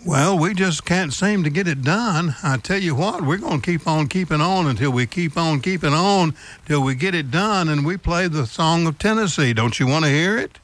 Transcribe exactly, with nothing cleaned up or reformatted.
Well, we just can't seem to get it done. I tell you what, we're going to keep on keeping on until we keep on keeping on till we get it done, and we play the song of Tennessee. Don't you want to hear it?